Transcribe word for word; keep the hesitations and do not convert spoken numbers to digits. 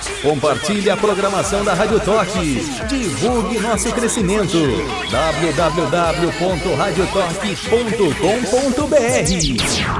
Compartilhe a programação da Rádio Toque. Divulgue nosso crescimento. w w w ponto radio toque ponto com ponto b r